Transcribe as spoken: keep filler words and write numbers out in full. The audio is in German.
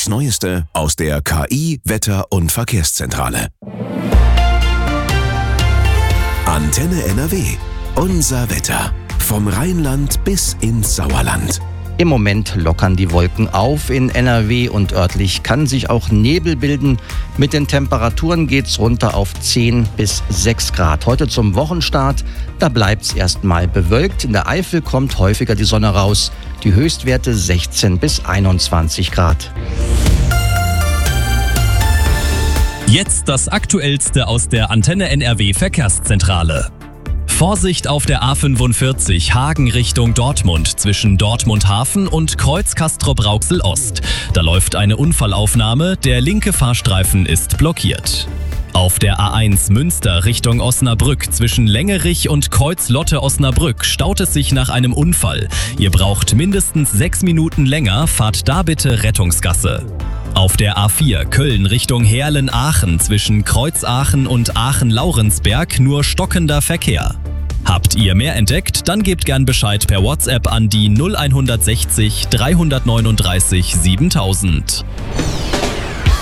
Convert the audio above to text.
Das Neueste aus der K I-, Wetter- und Verkehrszentrale. Antenne N R W. Unser Wetter. Vom Rheinland bis ins Sauerland. Im Moment lockern die Wolken auf in N R W und örtlich kann sich auch Nebel bilden. Mit den Temperaturen geht's runter auf zehn bis sechs Grad. Heute zum Wochenstart, da bleibt's erstmal bewölkt. In der Eifel kommt häufiger die Sonne raus. Die Höchstwerte sechzehn bis einundzwanzig Grad. Jetzt das Aktuellste aus der Antenne N R W Verkehrszentrale. Vorsicht auf der A fünfundvierzig Hagen Richtung Dortmund zwischen Dortmund Hafen und Kreuz Castrop-Rauxel Ost. Da läuft eine Unfallaufnahme, der linke Fahrstreifen ist blockiert. Auf der A eins Münster Richtung Osnabrück zwischen Längerich und Kreuz-Lotte-Osnabrück staut es sich nach einem Unfall. Ihr braucht mindestens sechs Minuten länger, fahrt da bitte Rettungsgasse. Auf der A vier Köln Richtung Heerlen-Aachen zwischen Kreuz-Aachen und Aachen-Laurensberg nur stockender Verkehr. Habt ihr mehr entdeckt? Dann gebt gern Bescheid per WhatsApp an die null eins sechzig dreihundertneununddreißig siebentausend.